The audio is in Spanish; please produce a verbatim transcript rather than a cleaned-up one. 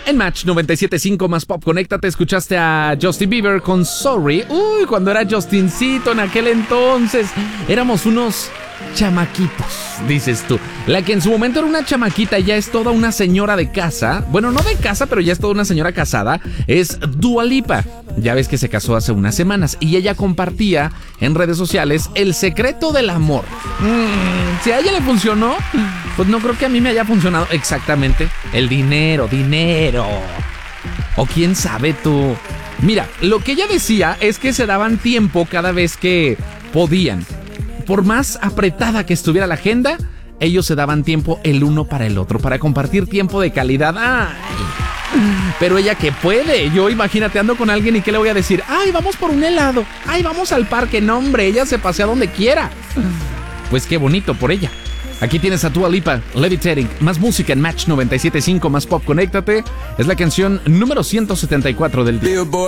En Match noventa y siete punto cinco más Pop, conéctate. Escuchaste a Justin Bieber con Sorry. Uy, cuando era Justincito en aquel entonces. Éramos unos chamaquitos, dices tú. La que en su momento era una chamaquita, ya es toda una señora de casa. Bueno, no de casa, pero ya es toda una señora casada. Es Dua Lipa. Ya ves que se casó hace unas semanas y ella compartía en redes sociales el secreto del amor. Mm, si a ella le funcionó, pues no creo que a mí me haya funcionado exactamente. El dinero, dinero. O quién sabe tú. Mira, lo que ella decía es que se daban tiempo cada vez que podían. Por más apretada que estuviera la agenda, ellos se daban tiempo el uno para el otro, para compartir tiempo de calidad. ¡Ay! Pero ella que puede. Yo, imagínate, ando con alguien y ¿qué le voy a decir? ¡Ay, vamos por un helado! ¡Ay, vamos al parque! No, hombre, ella se pasea donde quiera. Pues qué bonito por ella. Aquí tienes a Dua Lipa, Levitating. Más música en Match noventa y siete punto cinco más Pop, conéctate. Es la canción número ciento setenta y cuatro del día.